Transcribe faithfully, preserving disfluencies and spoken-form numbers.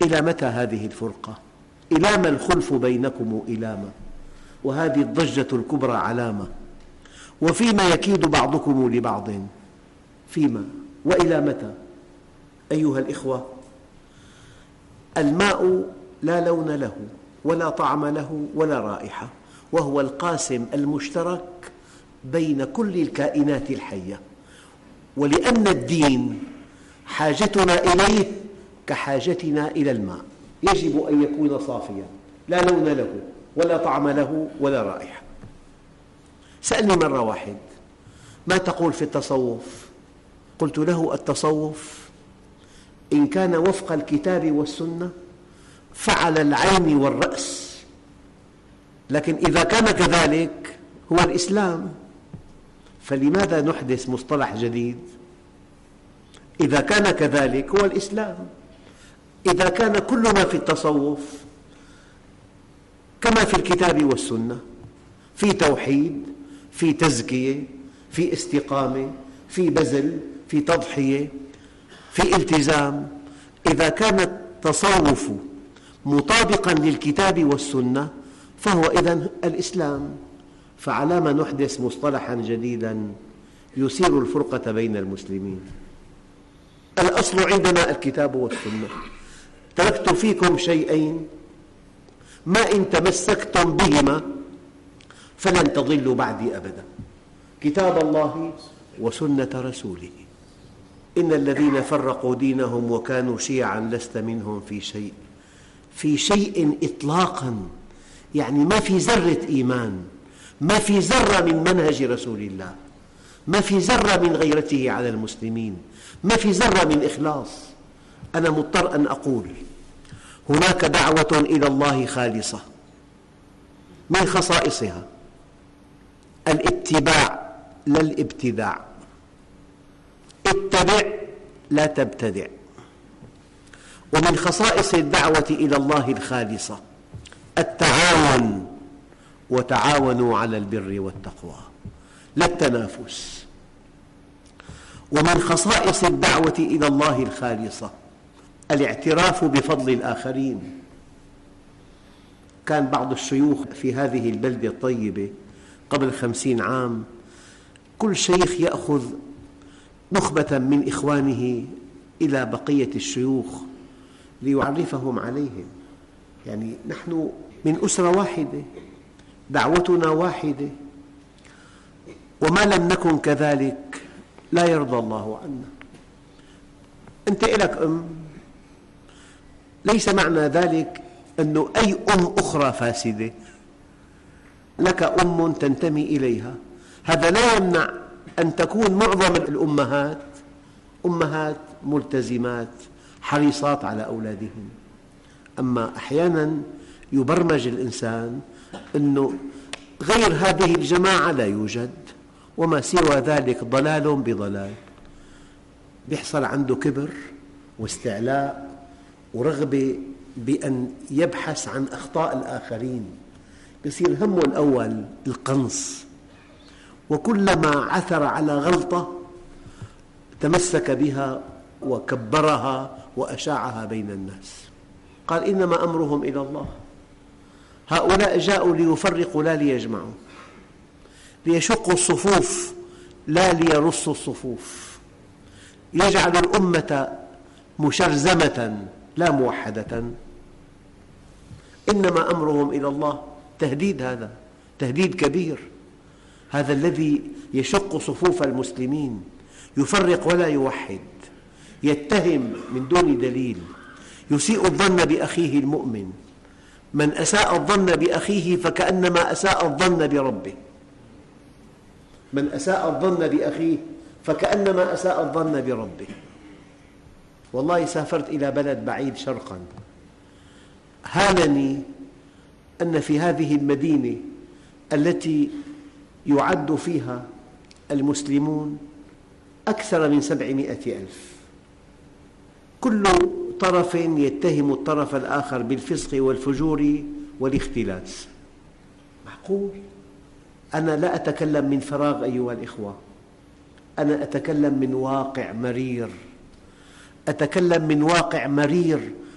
إلى متى هذه الفرقة؟ إلى ما الخلف بينكم إلامة، وهذه الضجة الكبرى علامة، وفيما يكيد بعضكم لبعض، فيما وإلى متى؟ أيها الإخوة، الماء لا لون له ولا طعم له ولا رائحة، وهو القاسم المشترك بين كل الكائنات الحية، ولأن الدين حاجتنا إليه كحاجتنا إلى الماء، يجب أن يكون صافياً لا لون له ولا طعم له ولا رائحة. سألني مرة واحد: ما تقول في التصوف؟ قلت له: التصوف إن كان وفق الكتاب والسنة فعلى العين والرأس، لكن إذا كان كذلك هو الإسلام، فلماذا نحدث مصطلح جديد؟ إذا كان كذلك هو الإسلام. إذا كان كل ما في التصوف كما في الكتاب والسنة، في توحيد، في تزكية، في استقامة، في بذل، في تضحية، في التزام، إذا كان التصوف مطابقاً للكتاب والسنة فهو إذن الإسلام، فعلى ما نحدث مصطلحاً جديداً يثير الفرقة بين المسلمين؟ الأصل عندنا الكتاب والسنة. تركت فيكم شيئين ما إن تمسكتم بهما فلن تضلوا بعدي أبداً: كتاب الله وسنة رسوله. إن الذين فرقوا دينهم وكانوا شيعاً لست منهم في شيء، في شيء إطلاقاً، يعني ما في ذرة إيمان، ما في ذرة من منهج رسول الله، ما في ذرة من غيرته على المسلمين، ما في ذرة من إخلاص. أنا مضطر أن أقول: هناك دعوة إلى الله خالصة، من خصائصها الاتباع لا الابتداع، اتبع لا تبتدع. ومن خصائص الدعوة إلى الله الخالصة التعاون، وتعاونوا على البر والتقوى، لا التنافس. ومن خصائص الدعوة إلى الله الخالصة الاعتراف بفضل الآخرين. كان بعض الشيوخ في هذه البلدة الطيبة قبل خمسين عام، كل شيخ يأخذ نخبة من إخوانه إلى بقية الشيوخ ليعرفهم عليهم، يعني نحن من أسرة واحدة، دعوتنا واحدة، وما لم نكن كذلك لا يرضى الله عنا. أنت لك أم، ليس معنى ذلك أن أي أم أخرى فاسدة، لك أم تنتمي إليها. هذا لا يمنع أن تكون معظم الأمهات أمهات ملتزمات حريصات على أولادهم، أما أحياناً يبرمج الإنسان أنه غير هذه الجماعة لا يوجد، وما سوى ذلك ضلال بضلال. يحصل عنده كبر واستعلاء ورغبة بأن يبحث عن أخطاء الآخرين، يصير همه الأول القنص، وكلما عثر على غلطة تمسك بها وكبرها وأشاعها بين الناس. قال: إنما أمرهم إلى الله. هؤلاء جاءوا ليفرقوا لا ليجمعوا، ليشقوا الصفوف لا ليرصوا الصفوف، يجعل الأمة مشرذمة لا موحدة. إنما أمرهم إلى الله. تهديد، هذا تهديد كبير. هذا الذي يشق صفوف المسلمين، يفرق ولا يوحد، يتهم من دون دليل، يسيء الظن بأخيه المؤمن. من أساء الظن بأخيه فكأنما أساء الظن بربه. من أساء الظن بأخيه فكأنما أساء الظن بربه. والله سافرت إلى بلد بعيد شرقاً، هالني أن في هذه المدينة التي يعد فيها المسلمون أكثر من سبعمائة ألف، كل طرف يتهم الطرف الآخر بالفسق والفجور والاختلاس. معقول؟ أنا لا أتكلم من فراغ أيها الإخوة، أنا أتكلم من واقع مرير، أتكلم من واقع مرير